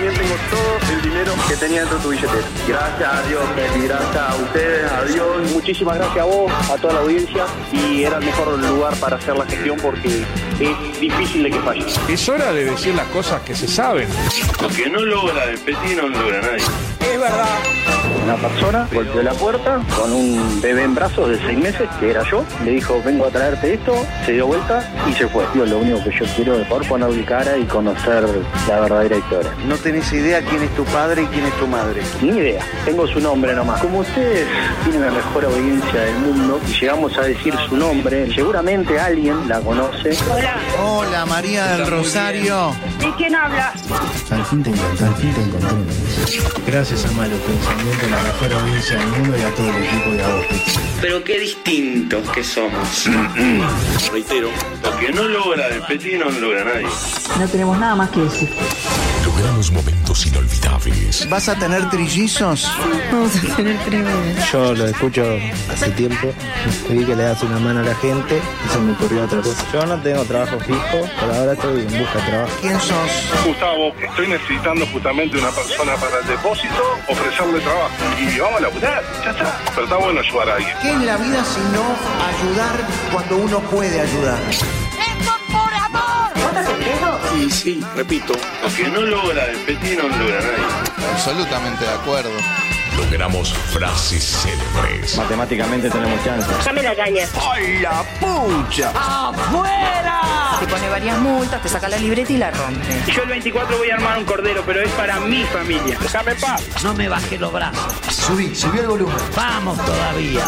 también tengo todo el dinero que tenía dentro de tu billetera. Gracias a Dios, Peti, gracias a ustedes, a Dios. Muchísimas gracias a vos, a toda la audiencia, y era el mejor lugar para hacer la gestión porque es difícil de que falle. Es hora de decir las cosas que se saben. Lo que no logra el Peti no lo logra nadie. Es verdad. Una persona golpeó la puerta con un bebé en brazos de 6 meses, que era yo. Le dijo, vengo a traerte esto, se dio vuelta y se fue. Yo, lo único que yo quiero es poder ponerle cara y conocer la verdadera historia. No tenés idea quién es tu padre y quién es tu madre. Ni idea, tengo su nombre nomás. Como ustedes tienen la mejor audiencia del mundo y llegamos a decir su nombre, seguramente alguien la conoce. Hola. Hola, María del Rosario. ¿Y quién habla? Al fin te encontré. Gracias a Malos Pensamientos, la mejor audiencia del mundo, y a todo el equipo de Agosto. Pero qué distintos que somos. Reitero, lo que no logra el Peti no lo logra nadie. No tenemos nada más que decir. Logramos momentos inolvidables. ¿Vas a tener trillizos? Vamos a tener 3 bebés. Yo lo escucho hace tiempo, vi que le das una mano a la gente y se me ocurrió otra cosa. Yo no tengo trabajo fijo, pero ahora estoy en busca de trabajo. ¿Quién sos? Gustavo, estoy necesitando justamente una persona para el depósito, ofrecerle trabajo. Y vamos a laburar, ya está. Pero está bueno ayudar a alguien. ¿Qué es la vida sino ayudar cuando uno puede ayudar? Y sí, repito, Lo que no logra el Peti no lo logra nadie. Absolutamente de acuerdo. Logramos frases célebres. Matemáticamente tenemos chance. Dame la caña. ¡Ay, la pucha! ¡Afuera! Te pone varias multas, te saca la libreta y la rompe. yo el 24 voy a armar un cordero, pero es para mi familia. Déjame en paz. No me baje los brazos. Subí el volumen. Vamos todavía.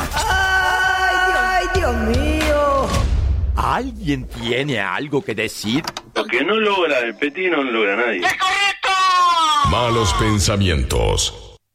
¡Ay, Dios mío! ¿Alguien tiene algo que decir? Lo que no logra el Peti no lo logra nadie. Malos Pensamientos.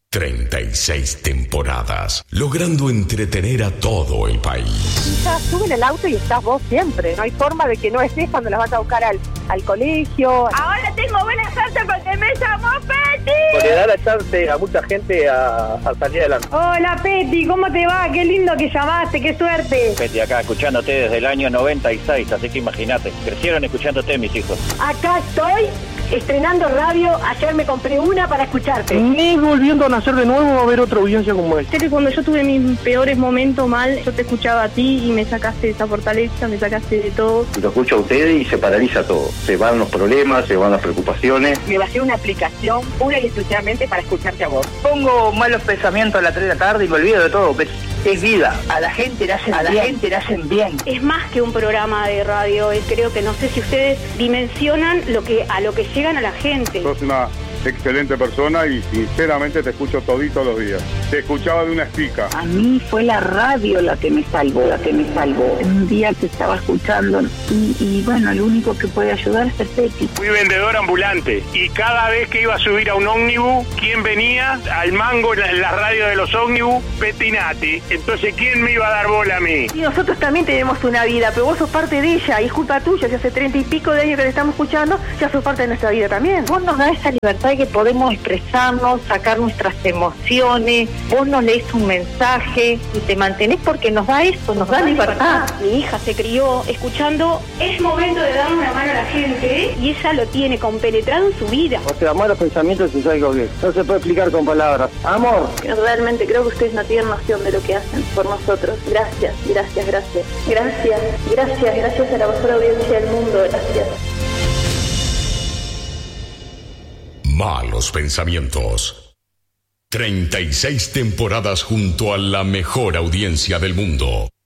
36 temporadas, logrando entretener a todo el país. Ya sube en el auto y estás vos siempre. No hay forma de que no estés cuando las vas a buscar al colegio. Ahora tengo buena suerte porque me llamó Peti. Le da la chance a mucha gente a salir adelante. Hola Peti, ¿cómo te va? Qué lindo que llamaste, qué suerte. Peti, acá escuchándote desde el año 96, así que imagínate, crecieron escuchándote mis hijos. Acá estoy estrenando radio. Ayer me compré una para escucharte. Ni volviendo a nacer de nuevo va a haber otra audiencia como esta. Sé que cuando yo tuve mis peores momentos mal, yo te escuchaba a ti y me sacaste de esa fortaleza, me sacaste de todo. Lo escucho a ustedes y se paraliza todo. Se van los problemas, se van las preocupaciones. Me bajé una aplicación pura y exclusivamente para escucharte a vos. Pongo malos pensamientos a las 3 de la tarde y me olvido de todo. Es vida. A la gente le hacen bien. Es más que un programa de radio. Creo que no sé si ustedes dimensionan a lo que llegan a la gente. Sos una excelente persona y sinceramente te escucho todito los días. Te escuchaba de una espica. A mí fue la radio la que me salvó. Un día te estaba escuchando y bueno, lo único que puede ayudar es el Peti. Fui vendedor ambulante y cada vez que iba a subir a un ómnibus, ¿quién venía? Al mango en la radio de los ómnibus, Petinati. Entonces, ¿quién me iba a dar bola a mí? Y nosotros también tenemos una vida, pero vos sos parte de ella y es culpa tuya. Si hace 30 y pico de años que te estamos escuchando, ya sos parte de nuestra vida también. Vos nos das esa libertad que podemos expresarnos, sacar nuestras emociones. Vos nos lees un mensaje y te mantenés porque nos da eso, nos da libertad. Mi hija se crió escuchando Es momento de darle una mano a la gente y ella lo tiene compenetrado en su vida. O sea, malos pensamientos es algo que no se puede explicar con palabras. Amor. Realmente creo que ustedes no tienen noción de lo que hacen por nosotros. Gracias a la mejor audiencia del mundo. Gracias. Malos Pensamientos. 36 temporadas junto a la mejor audiencia del mundo.